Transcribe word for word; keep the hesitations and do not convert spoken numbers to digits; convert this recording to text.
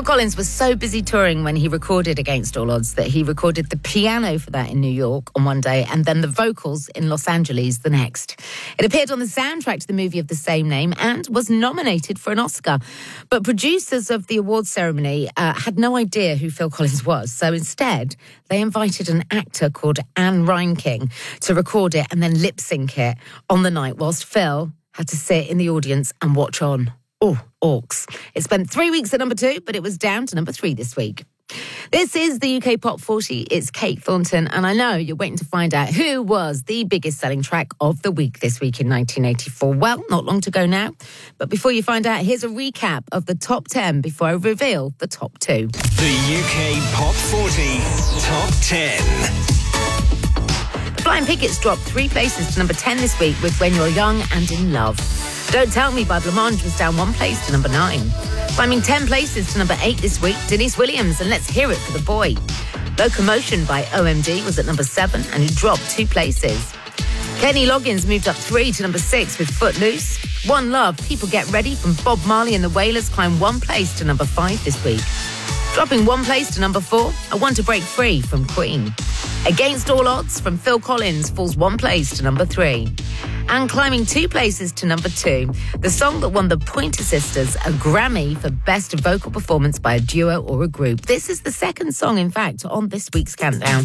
Phil Collins was so busy touring when he recorded Against All Odds that he recorded the piano for that in New York on one day and then the vocals in Los Angeles the next. It appeared on the soundtrack to the movie of the same name and was nominated for an Oscar. But producers of the awards ceremony uh, had no idea who Phil Collins was. So instead, they invited an actor called Anne Reinking to record it and then lip sync it on the night whilst Phil had to sit in the audience and watch on. Oh, orcs. It spent three weeks at number two, but it was down to number three this week. This is the U K Pop forty. It's Kate Thornton, and I know you're waiting to find out who was the biggest selling track of the week this week in nineteen eighty-four. Well, not long to go now. But before you find out, here's a recap of the top ten before I reveal the top two. The U K Pop forty Top ten. Flying Pickets dropped three places to number ten this week with When You're Young and In Love. Don't Tell Me by Blancmange was down one place to number nine. Climbing ten places to number eight this week, Denise Williams and Let's Hear It for the Boy. Locomotion by O M D was at number seven and it dropped two places. Kenny Loggins moved up three to number six with Footloose. One Love, People Get Ready from Bob Marley and the Wailers climbed one place to number five this week. Dropping one place to number four, I Want to Break Free from Queen. Against All Odds from Phil Collins falls one place to number three. And climbing two places to number two, the song that won the Pointer Sisters a Grammy for Best Vocal Performance by a Duo or a Group. This is the second song, in fact, on this week's countdown.